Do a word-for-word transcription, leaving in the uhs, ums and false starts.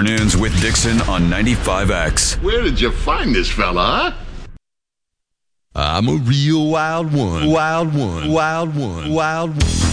Afternoons with Dixon on ninety-five X. Where did you find this fella, huh? I'm a real wild one. Wild one. Wild one. Wild one.